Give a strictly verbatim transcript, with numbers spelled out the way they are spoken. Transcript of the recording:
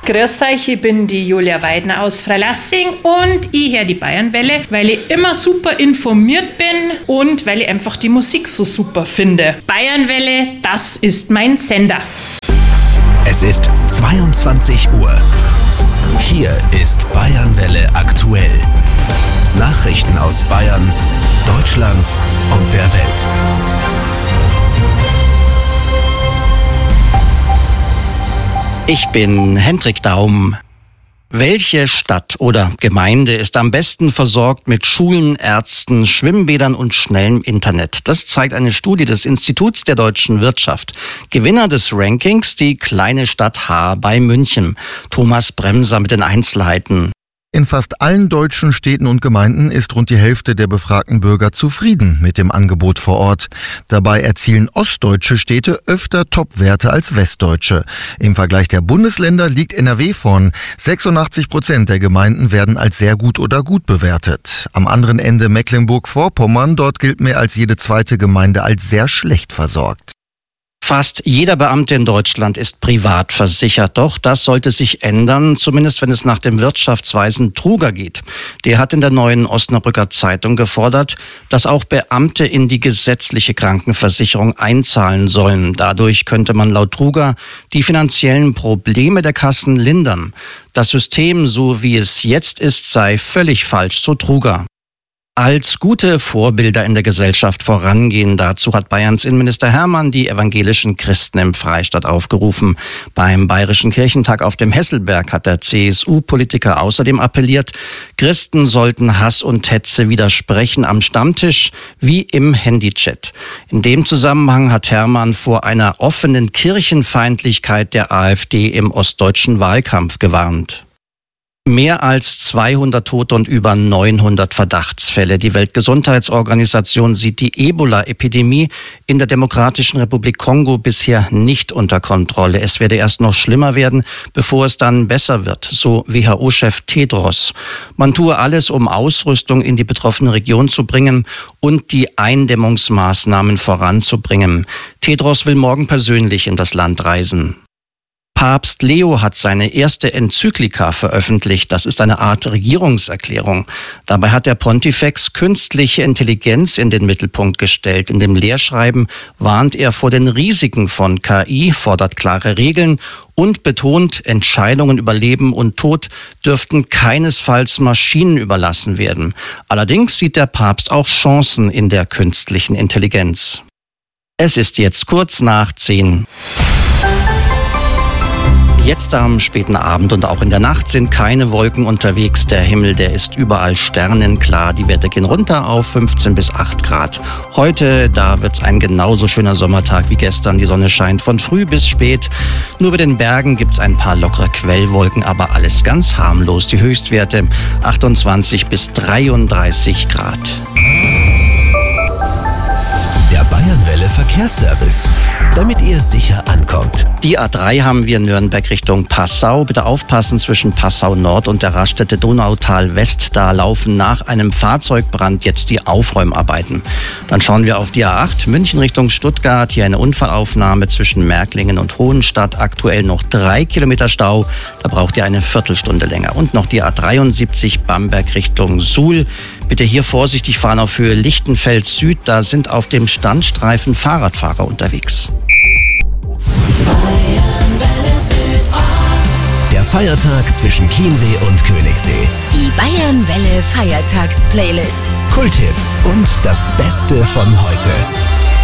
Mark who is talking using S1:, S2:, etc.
S1: Grüß euch, ich bin die Julia Weidner aus Freilassing und ich höre die Bayernwelle, weil ich immer super informiert bin und weil ich einfach die Musik so super finde. Bayernwelle, das ist mein Sender.
S2: Es ist zweiundzwanzig Uhr. Hier ist Bayernwelle aktuell. Nachrichten aus Bayern, Deutschland und der Welt.
S3: Ich bin Hendrik Daum. Welche Stadt oder Gemeinde ist am besten versorgt mit Schulen, Ärzten, Schwimmbädern und schnellem Internet? Das zeigt eine Studie des Instituts der deutschen Wirtschaft. Gewinner des Rankings, die kleine Stadt Haar bei München. Thomas Bremser mit den Einzelheiten.
S4: In fast allen deutschen Städten und Gemeinden ist rund die Hälfte der befragten Bürger zufrieden mit dem Angebot vor Ort. Dabei erzielen ostdeutsche Städte öfter Top-Werte als westdeutsche. Im Vergleich der Bundesländer liegt N R W vorn. sechsundachtzig Prozent der Gemeinden werden als sehr gut oder gut bewertet. Am anderen Ende Mecklenburg-Vorpommern, dort gilt mehr als jede zweite Gemeinde als sehr schlecht versorgt.
S3: Fast jeder Beamte in Deutschland ist privat versichert. Doch das sollte sich ändern, zumindest wenn es nach dem Wirtschaftsweisen Truger geht. Der hat in der Neuen Osnabrücker Zeitung gefordert, dass auch Beamte in die gesetzliche Krankenversicherung einzahlen sollen. Dadurch könnte man laut Truger die finanziellen Probleme der Kassen lindern. Das System, so wie es jetzt ist, sei völlig falsch, so Truger. Als gute Vorbilder in der Gesellschaft vorangehen. Dazu hat Bayerns Innenminister Hermann die evangelischen Christen im Freistaat aufgerufen. Beim Bayerischen Kirchentag auf dem Hesselberg hat der C S U-Politiker außerdem appelliert, Christen sollten Hass und Hetze widersprechen am Stammtisch wie im Handychat. In dem Zusammenhang hat Hermann vor einer offenen Kirchenfeindlichkeit der AfD im ostdeutschen Wahlkampf gewarnt. Mehr als zweihundert Tote und über neunhundert Verdachtsfälle. Die Weltgesundheitsorganisation sieht die Ebola-Epidemie in der Demokratischen Republik Kongo bisher nicht unter Kontrolle. Es werde erst noch schlimmer werden, bevor es dann besser wird, so W H O-Chef Tedros. Man tue alles, um Ausrüstung in die betroffene Region zu bringen und die Eindämmungsmaßnahmen voranzubringen. Tedros will morgen persönlich in das Land reisen. Papst Leo hat seine erste Enzyklika veröffentlicht. Das ist eine Art Regierungserklärung. Dabei hat der Pontifex künstliche Intelligenz in den Mittelpunkt gestellt. In dem Lehrschreiben warnt er vor den Risiken von K I, fordert klare Regeln und betont, Entscheidungen über Leben und Tod dürften keinesfalls Maschinen überlassen werden. Allerdings sieht der Papst auch Chancen in der künstlichen Intelligenz. Es ist jetzt kurz nach zehn. Jetzt am späten Abend und auch in der Nacht sind keine Wolken unterwegs. Der Himmel, der ist überall sternenklar. Die Werte gehen runter auf fünfzehn bis acht Grad. Heute, da wird's ein genauso schöner Sommertag wie gestern. Die Sonne scheint von früh bis spät. Nur über den Bergen gibt's ein paar lockere Quellwolken, aber alles ganz harmlos. Die Höchstwerte achtundzwanzig bis dreiunddreißig Grad.
S2: Der Bayernwelle Verkehrsservice, damit ihr sicher ankommt.
S3: Die A drei haben wir Nürnberg Richtung Passau. Bitte aufpassen zwischen Passau Nord und der Raststätte Donautal West. Da laufen nach einem Fahrzeugbrand jetzt die Aufräumarbeiten. Dann schauen wir auf die A acht München Richtung Stuttgart. Hier eine Unfallaufnahme zwischen Märklingen und Hohenstadt. Aktuell noch drei Kilometer Stau. Da braucht ihr eine Viertelstunde länger. Und noch die A dreiundsiebzig Bamberg Richtung Suhl. Bitte hier vorsichtig fahren auf Höhe Lichtenfeld Süd. Da sind auf dem Standstreifen Fahrradfahrer unterwegs.
S2: Der Feiertag zwischen Chiemsee und Königssee.
S5: Die Bayernwelle Feiertags-Playlist.
S2: Kulthits und das Beste von heute.